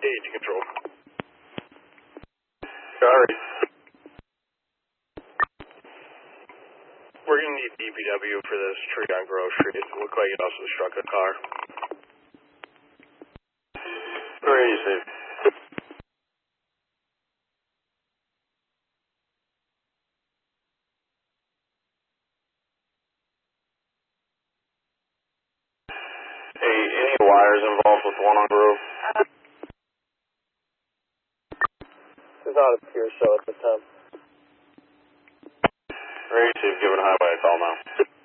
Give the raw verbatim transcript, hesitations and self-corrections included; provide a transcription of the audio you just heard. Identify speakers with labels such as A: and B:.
A: eight to control.
B: Sorry.
A: We're going to need D P W for this tree on Grove Street. It looked like it also struck a car.
B: Where are you, Steve? Hey, any wires involved with one on Grove?
C: There's not a pure show at the time.
B: Where are you, Steve? Giving a highway a call now.